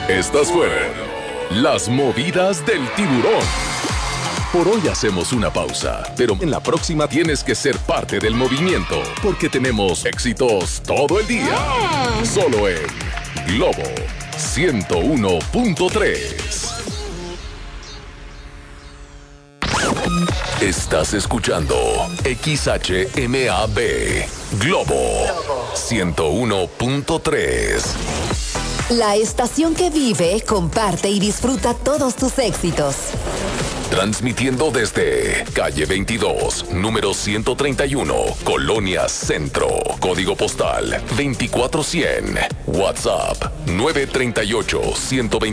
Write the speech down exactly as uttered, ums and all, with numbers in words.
Estas fueron las movidas del tiburón. Por hoy hacemos una pausa, pero en la próxima tienes que ser parte del movimiento, porque tenemos éxitos todo el día. Solo en Globo ciento uno punto tres. Estás escuchando X H M A B Globo ciento uno punto tres. La estación que vive, comparte y disfruta todos tus éxitos. Transmitiendo desde calle veintidós, número ciento treinta y uno, Colonia Centro. Código postal veinticuatro cien. WhatsApp nueve tres ocho, uno dos